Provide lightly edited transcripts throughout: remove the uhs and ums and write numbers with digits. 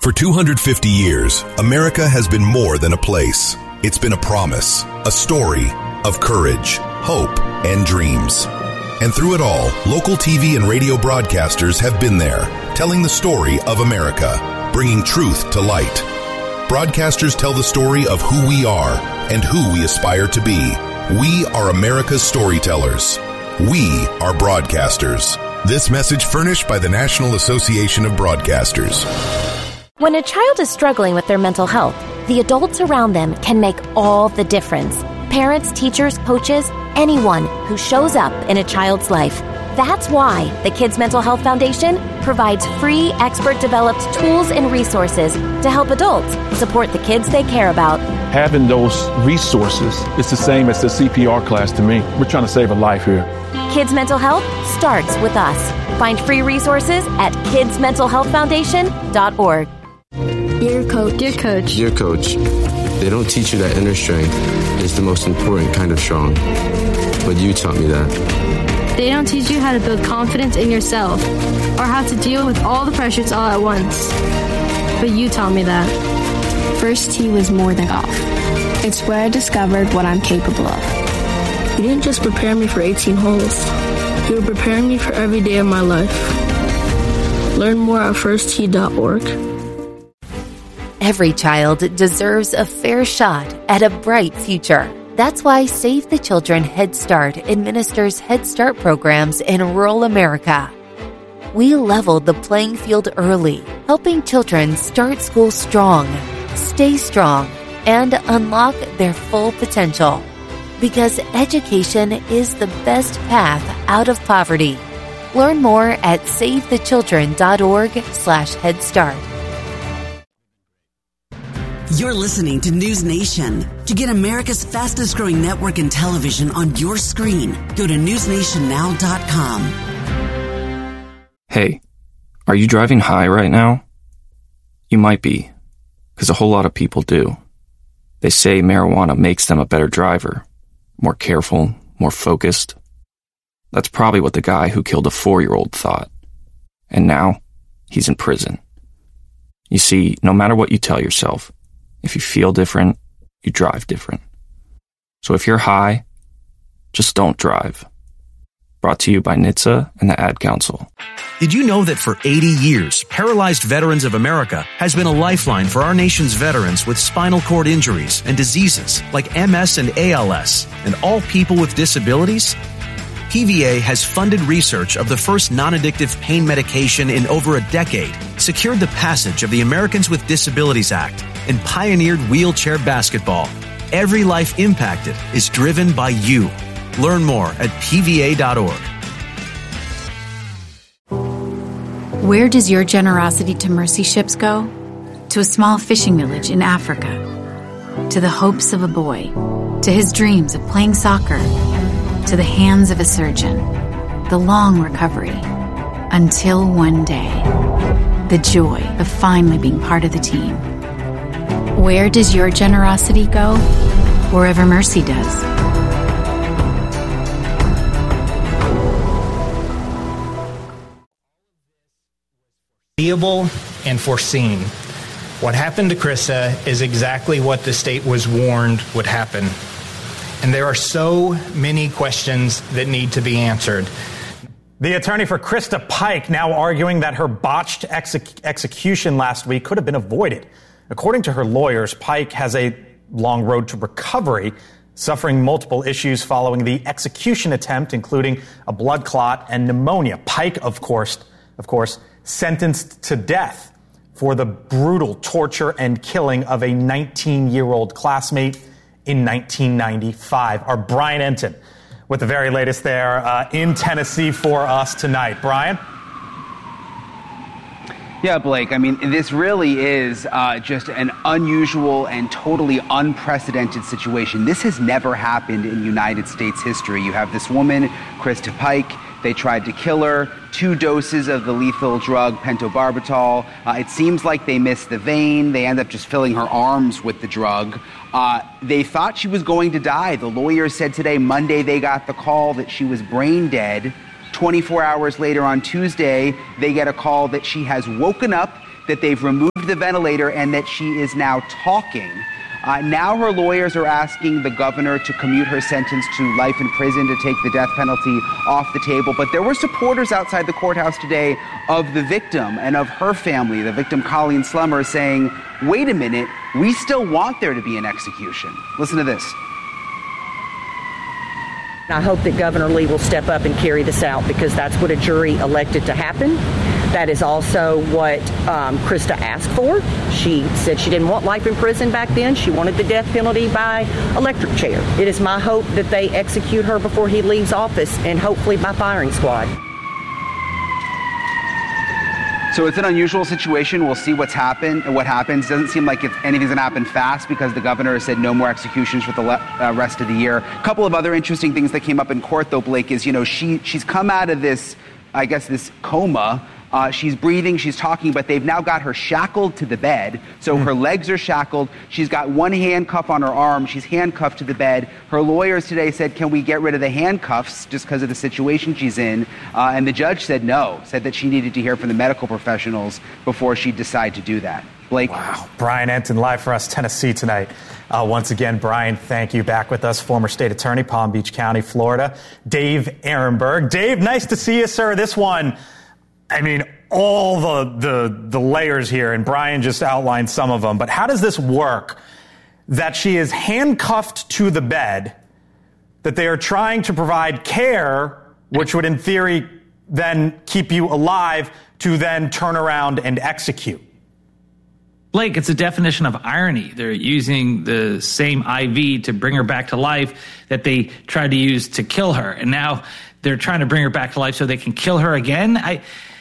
For 250 years, America has been more than a place. It's been a promise, a story of courage, hope, and dreams. And through it all, local TV and radio broadcasters have been there, telling the story of America, bringing truth to light. Broadcasters tell the story of who we are and who we aspire to be. We are America's storytellers. We are broadcasters. This message furnished by the National Association of Broadcasters. When a child is struggling with their mental health, the adults around them can make all the difference. Parents, teachers, coaches, anyone who shows up in a child's life. That's why the Kids Mental Health Foundation provides free, expert-developed tools and resources to help adults support the kids they care about. Having those resources is the same as the CPR class to me. We're trying to save a life here. Kids Mental Health starts with us. Find free resources at kidsmentalhealthfoundation.org. Dear Coach. Dear Coach. Dear Coach, they don't teach you that inner strength is the most important kind of strong. But you taught me that. They don't teach you how to build confidence in yourself or how to deal with all the pressures all at once. But you taught me that. First tee was more than golf. It's where I discovered what I'm capable of. You didn't just prepare me for 18 holes. You were preparing me for every day of my life. Learn more at firsttee.org. Every child deserves a fair shot at a bright future. That's why Save the Children Head Start administers Head Start programs in rural America. We leveled the playing field early, helping children start school strong, stay strong, and unlock their full potential. Because education is the best path out of poverty. Learn more at savethechildren.org/Head Start. You're listening to News Nation. To get America's fastest growing network in television on your screen, go to newsnationnow.com. Hey, are you driving high right now? You might be, because a whole lot of people do. They say marijuana makes them a better driver, more careful, more focused. That's probably what the guy who killed a 4-year-old thought. And now, he's in prison. You see, no matter what you tell yourself, if you feel different, you drive different. So if you're high, just don't drive. Brought to you by NHTSA and the Ad Council. Did you know that for 80 years, Paralyzed Veterans of America has been a lifeline for our nation's veterans with spinal cord injuries and diseases like MS and ALS, and all people with disabilities? PVA has funded research of the first non-addictive pain medication in over a decade, secured the passage of the Americans with Disabilities Act, and pioneered wheelchair basketball. Every life impacted is driven by you. Learn more at pva.org. Where does your generosity to mercy ships go? To a small fishing village in Africa. To the hopes of a boy. To his dreams of playing soccer. To the hands of a surgeon. The long recovery. Until one day. The joy of finally being part of the team. Where does your generosity go? Wherever mercy does. Foreseeable and foreseen. What happened to Krista is exactly what the state was warned would happen. And there are so many questions that need to be answered. The attorney for Krista Pike now arguing that her botched execution last week could have been avoided. According to her lawyers, Pike has a long road to recovery, suffering multiple issues following the execution attempt, including a blood clot and pneumonia. Pike, of course, sentenced to death for the brutal torture and killing of a 19-year-old classmate in 1995. Our Brian Enton with the very latest there in Tennessee for us tonight. Brian? Yeah, Blake, I mean, this really is just an unusual and totally unprecedented situation. This has never happened in United States history. You have this woman, Krista Pike. They tried to kill her, 2 doses of the lethal drug pentobarbital. It seems like they missed the vein. They end up just filling her arms with the drug. They thought she was going to die. The lawyers said today, Monday, they got the call that she was brain dead. 24 hours later on Tuesday, they get a call that she has woken up. that they've removed the ventilator and that she is now talking. Now her lawyers are asking the governor to commute her sentence to life in prison, to take the death penalty off the table. But there were supporters outside the courthouse today of the victim and of her family, the victim Colleen Slummer, saying, wait a minute, we still want there to be an execution. Listen to this. I hope that Governor Lee will step up and carry this out, because that's what a jury elected to happen. That is also what Krista asked for. She said she didn't want life in prison back then. She wanted the death penalty by electric chair. It is my hope that they execute her before he leaves office, and hopefully by firing squad. So it's an unusual situation. We'll see what happens. It doesn't seem like anything's going to happen fast, because the governor has said no more executions for the rest of the year. A couple of other interesting things that came up in court, though, Blake, is, she's come out of this, I guess, this coma. She's breathing, she's talking, but they've now got her shackled to the bed. So her legs are shackled. She's got one handcuff on her arm. She's handcuffed to the bed. Her lawyers today said, can we get rid of the handcuffs just because of the situation she's in? And the judge said no, said that she needed to hear from the medical professionals before she'd decide to do that. Blake? Wow. Brian Entin live for us, Tennessee tonight. Once again, Brian, thank you. Back with us, former state attorney, Palm Beach County, Florida, Dave Ehrenberg. Dave, nice to see you, sir. This one, I mean, all the layers here, and Brian just outlined some of them, but how does this work that she is handcuffed to the bed, that they are trying to provide care, which would in theory then keep you alive, to then turn around and execute? Blake, it's a definition of irony. They're using the same IV to bring her back to life that they tried to use to kill her, and now they're trying to bring her back to life so they can kill her again. I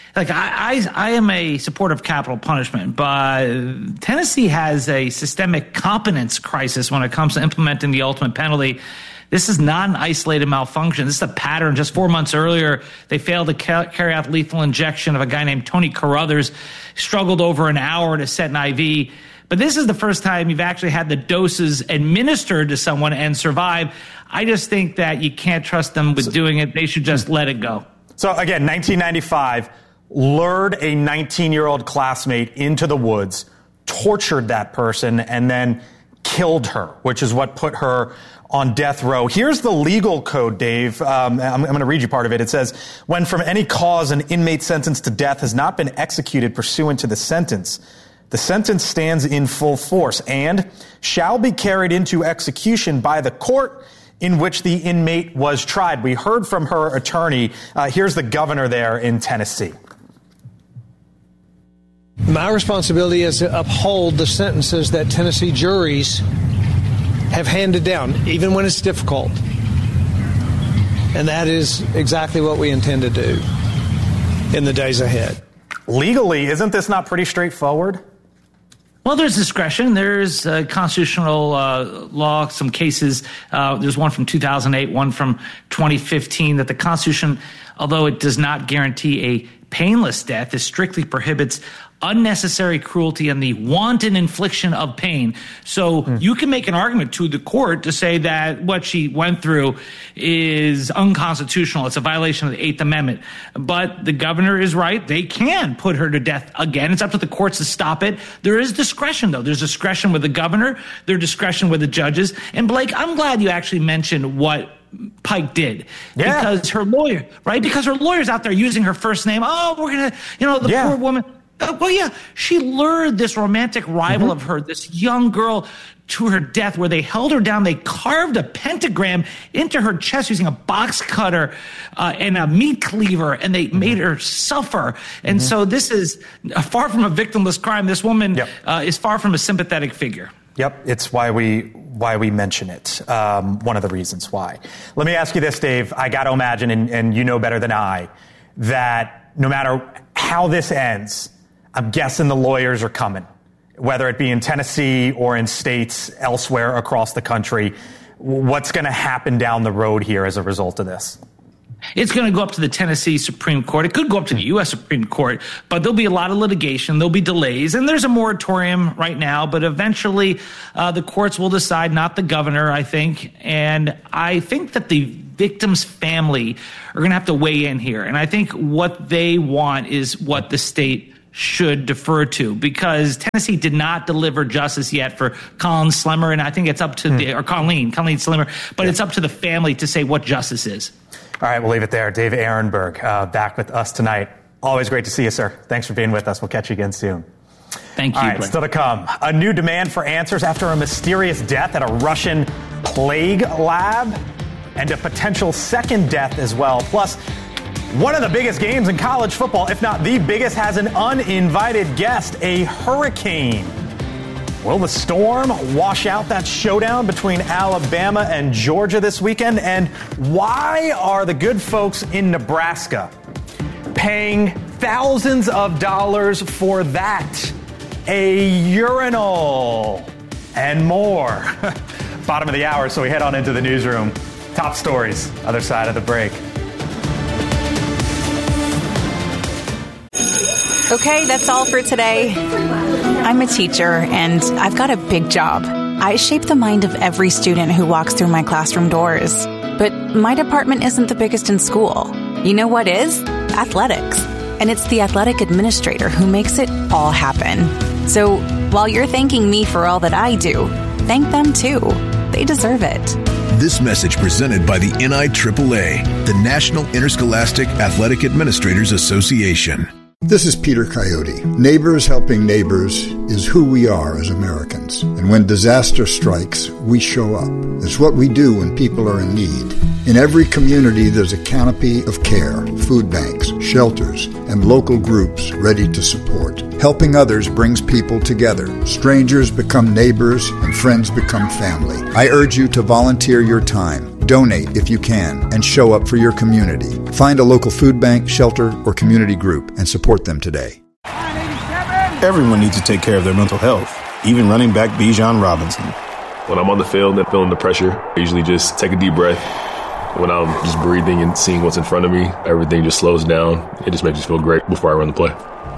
am a supporter of capital punishment, but Tennessee has a systemic competence crisis when it comes to implementing the ultimate penalty. This is not an isolated malfunction. This is a pattern. Just 4 months earlier, they failed to carry out lethal injection of a guy named Tony Carruthers, struggled over an hour to set an IV. But this is the first time you've actually had the doses administered to someone and survive. I just think that you can't trust them with doing it. They should just let it go. So again, 1995, lured a 19-year-old classmate into the woods, tortured that person, and then killed her, which is what put her on death row. Here's the legal code, Dave. I'm going to read you part of it. It says, when from any cause an inmate sentenced to death has not been executed pursuant to the sentence stands in full force and shall be carried into execution by the court in which the inmate was tried. We heard from her attorney. Here's the governor there in Tennessee. My responsibility is to uphold the sentences that Tennessee juries have handed down, even when it's difficult. And that is exactly what we intend to do in the days ahead. Legally, isn't this not pretty straightforward? Well, there's discretion. There's constitutional law, some cases. There's one from 2008, one from 2015, that the Constitution, although it does not guarantee a painless death, it strictly prohibits unnecessary cruelty and the wanton infliction of pain. So you can make an argument to the court to say that what she went through is unconstitutional. It's a violation of the Eighth Amendment. But the governor is right. They can put her to death again. It's up to the courts to stop it. There is discretion, though. There's discretion with the governor. There's discretion with the judges. And Blake, I'm glad you actually mentioned what Pike did. Yeah. Because her lawyer, right? Because her lawyer's out there using her first name. Oh, we're going to, the poor woman. Well, yeah, she lured this romantic rival of her, this young girl, to her death, where they held her down. They carved a pentagram into her chest using a box cutter and a meat cleaver, and they made her suffer. And so this is far from a victimless crime. This woman is far from a sympathetic figure. Yep, it's why we mention it. One of the reasons why. Let me ask you this, Dave. I got to imagine, and you know better than I, that no matter how this ends, I'm guessing the lawyers are coming, whether it be in Tennessee or in states elsewhere across the country. What's going to happen down the road here as a result of this? It's going to go up to the Tennessee Supreme Court. It could go up to the U.S. Supreme Court, but there'll be a lot of litigation. There'll be delays, and there's a moratorium right now, but eventually the courts will decide, not the governor, I think. And I think that the victim's family are going to have to weigh in here. And I think what they want is what the state should defer to, because Tennessee did not deliver justice yet for Colleen Slimmer, and I think it's up to Colleen Slimmer, but it's up to the family to say what justice is. All right, we'll leave it there. Dave Ehrenberg back with us tonight. Always great to see you, sir. Thanks for being with us. We'll catch you again soon. Thank you. All right, still to come. A new demand for answers after a mysterious death at a Russian plague lab, and a potential second death as well. Plus, one of the biggest games in college football, if not the biggest, has an uninvited guest, a hurricane. Will the storm wash out that showdown between Alabama and Georgia this weekend? And why are the good folks in Nebraska paying thousands of dollars for that? A urinal and more. Bottom of the hour, so we head on into the newsroom. Top stories, other side of the break. Okay, that's all for today. I'm a teacher, and I've got a big job. I shape the mind of every student who walks through my classroom doors. But my department isn't the biggest in school. You know what is? Athletics. And it's the athletic administrator who makes it all happen. So while you're thanking me for all that I do, thank them too. They deserve it. This message presented by the NIAAA, the National Interscholastic Athletic Administrators Association. This is Peter Coyote. Neighbors helping neighbors is who we are as Americans. And when disaster strikes, we show up. It's what we do when people are in need. In every community, there's a canopy of care, food banks, shelters, and local groups ready to support. Helping others brings people together. Strangers become neighbors, and friends become family. I urge you to volunteer your time. Donate if you can, and show up for your community. Find a local food bank, shelter, or community group and support them today. Everyone needs to take care of their mental health, even running back Bijan Robinson. When I'm on the field and feeling the pressure, I usually just take a deep breath. When I'm just breathing and seeing what's in front of me, everything just slows down. It just makes me feel great before I run the play.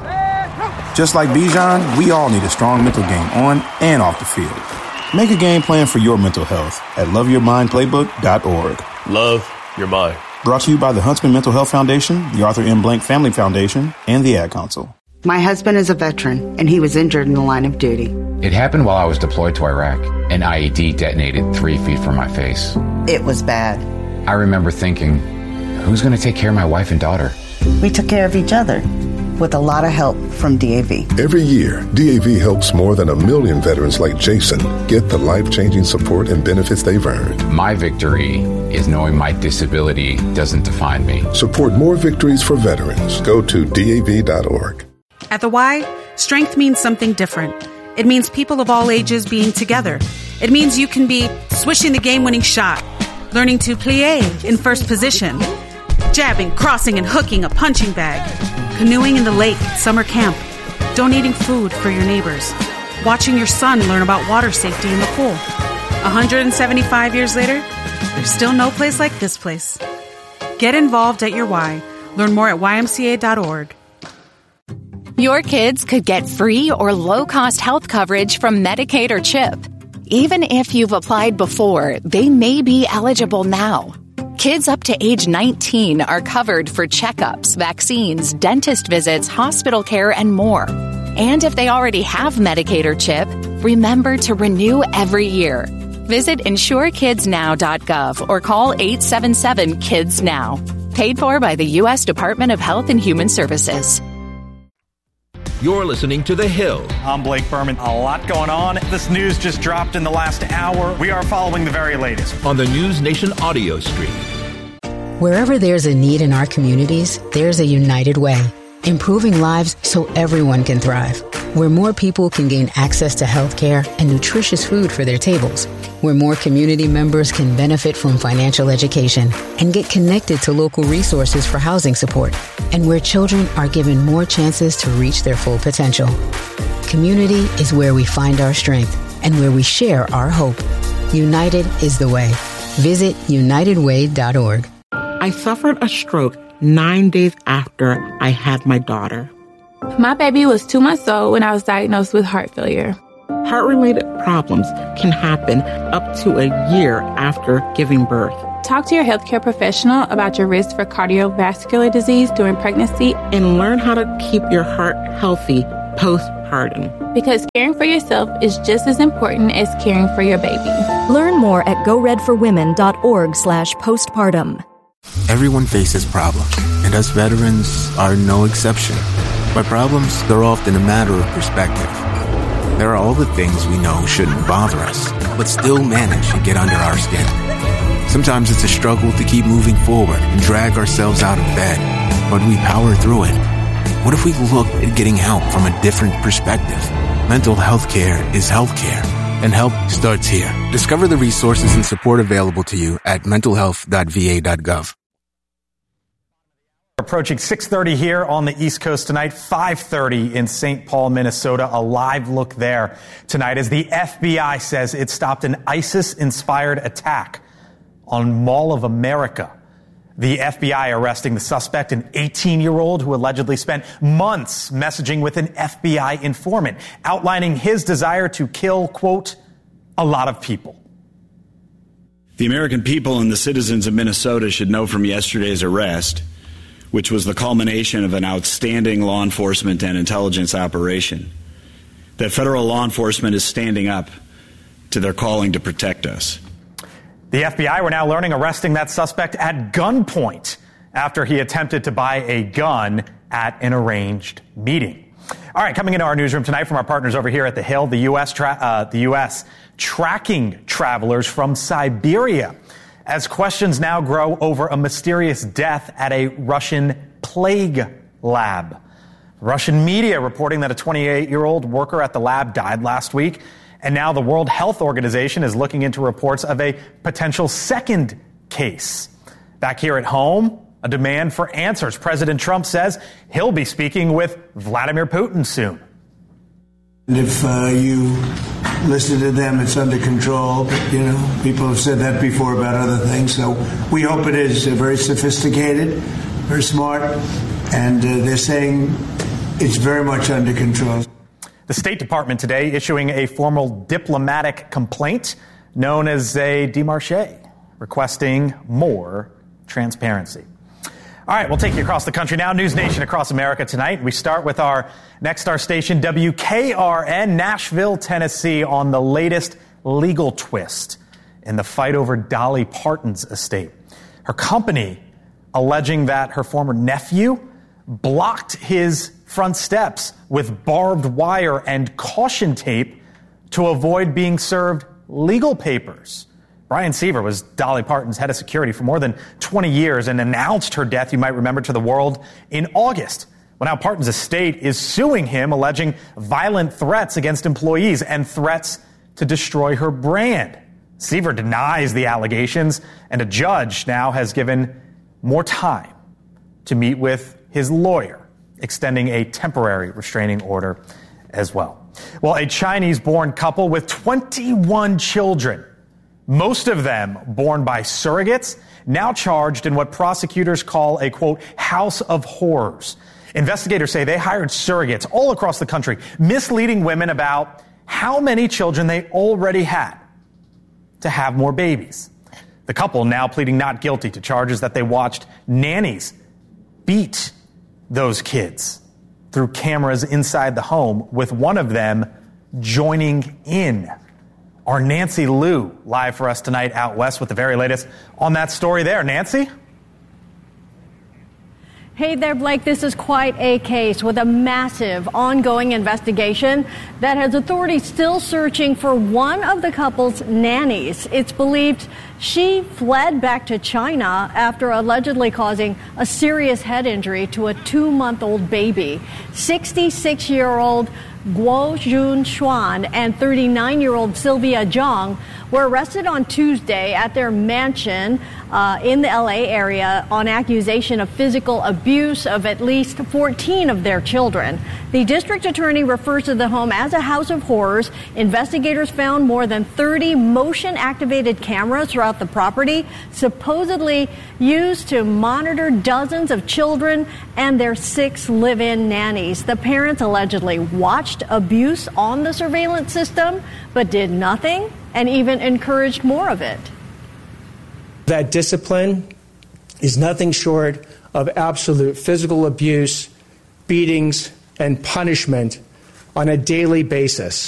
Just like Bijan, we all need a strong mental game on and off the field. Make a game plan for your mental health at loveyourmindplaybook.org. Love your mind. Brought to you by the Huntsman Mental Health Foundation, the Arthur M. Blank Family Foundation, and the Ad Council. My husband is a veteran, and he was injured in the line of duty. It happened while I was deployed to Iraq. An IED detonated 3 feet from my face. It was bad. I remember thinking, who's going to take care of my wife and daughter? We took care of each other, with a lot of help from DAV. Every year, DAV helps more than 1 million veterans like Jason get the life-changing support and benefits they've earned. My victory is knowing my disability doesn't define me. Support more victories for veterans. Go to DAV.org. At the Y, strength means something different. It means people of all ages being together. It means you can be swishing the game-winning shot, learning to plie in first position, jabbing, crossing, and hooking a punching bag, canoeing in the lake at summer camp, donating food for your neighbors, watching your son learn about water safety in the pool. 175 years later, there's still no place like this place. Get involved at your Y. Learn more at ymca.org. Your kids could get free or low-cost health coverage from Medicaid or CHIP. Even if you've applied before, they may be eligible now. Kids up to age 19 are covered for checkups, vaccines, dentist visits, hospital care, and more. And if they already have Medicaid or CHIP, remember to renew every year. Visit insurekidsnow.gov or call 877-KIDS-NOW. Paid for by the U.S. Department of Health and Human Services. You're listening to The Hill. I'm Blake Berman. A lot going on. This news just dropped in the last hour. We are following the very latest on the News Nation audio stream. Wherever there's a need in our communities, there's a United Way. Improving lives so everyone can thrive. Where more people can gain access to health care and nutritious food for their tables. Where more community members can benefit from financial education and get connected to local resources for housing support. And where children are given more chances to reach their full potential. Community is where we find our strength and where we share our hope. United is the way. Visit unitedway.org. I suffered a stroke 9 days after I had my daughter. My baby was 2 months old when I was diagnosed with heart failure. Heart-related problems can happen up to a year after giving birth. Talk to your healthcare professional about your risk for cardiovascular disease during pregnancy and learn how to keep your heart healthy postpartum. Because caring for yourself is just as important as caring for your baby. Learn more at goredforwomen.org/postpartum. Everyone faces problems, and us veterans are no exception. But problems, they're often a matter of perspective. There are all the things we know shouldn't bother us, but still manage to get under our skin. Sometimes it's a struggle to keep moving forward and drag ourselves out of bed, but we power through it. What if we looked at getting help from a different perspective? Mental health care is healthcare, and help starts here. Discover the resources and support available to you at mentalhealth.va.gov. Approaching 6:30 here on the East Coast tonight, 5:30 in St. Paul, Minnesota. A live look there tonight as the FBI says it stopped an ISIS-inspired attack on Mall of America. The FBI arresting the suspect, an 18-year-old who allegedly spent months messaging with an FBI informant, outlining his desire to kill, quote, a lot of people. The American people and the citizens of Minnesota should know from yesterday's arrest, which was the culmination of an outstanding law enforcement and intelligence operation, that federal law enforcement is standing up to their calling to protect us. The FBI, we're now learning, arresting that suspect at gunpoint after he attempted to buy a gun at an arranged meeting. All right, coming into our newsroom tonight from our partners over here at The Hill, the U.S. tracking travelers from Siberia as questions now grow over a mysterious death at a Russian plague lab. Russian media reporting that a 28-year-old worker at the lab died last week. And now the World Health Organization is looking into reports of a potential second case. Back here at home, a demand for answers. President Trump says he'll be speaking with Vladimir Putin soon. And if you listen to them, it's under control. But, people have said that before about other things. So we hope it is very sophisticated, very smart. And they're saying it's very much under control. The State Department today issuing a formal diplomatic complaint known as a démarche, requesting more transparency. All right, we'll take you across the country now. News Nation across America tonight. We start with our next star station, WKRN, Nashville, Tennessee, on the latest legal twist in the fight over Dolly Parton's estate. Her company alleging that her former nephew blocked his front steps with barbed wire and caution tape to avoid being served legal papers. Brian Seaver was Dolly Parton's head of security for more than 20 years and announced her death, you might remember, to the world in August. Well, now Parton's estate is suing him, alleging violent threats against employees and threats to destroy her brand. Seaver denies the allegations, and a judge now has given more time to meet with his lawyer, extending a temporary restraining order as well. Well, a Chinese-born couple with 21 children, most of them born by surrogates, now charged in what prosecutors call a, quote, house of horrors. Investigators say they hired surrogates all across the country, misleading women about how many children they already had to have more babies. The couple now pleading not guilty to charges that they watched nannies beat those kids through cameras inside the home, with one of them joining in. Our Nancy Liu live for us tonight out west with the very latest on that story there. Nancy? Hey there, Blake. This is quite a case with a massive ongoing investigation that has authorities still searching for one of the couple's nannies. It's believed she fled back to China after allegedly causing a serious head injury to a 2-month-old baby. 66-year-old Guo Junxuan and 39-year-old Sylvia Zhang were arrested on Tuesday at their mansion in the L.A. area on accusation of physical abuse of at least 14 of their children. The district attorney refers to the home as a house of horrors. Investigators found more than 30 motion-activated cameras throughout the property, supposedly used to monitor dozens of children and their 6 live-in nannies. The parents allegedly watched abuse on the surveillance system, but did nothing and even encouraged more of it. That discipline is nothing short of absolute physical abuse, beatings, and punishment on a daily basis.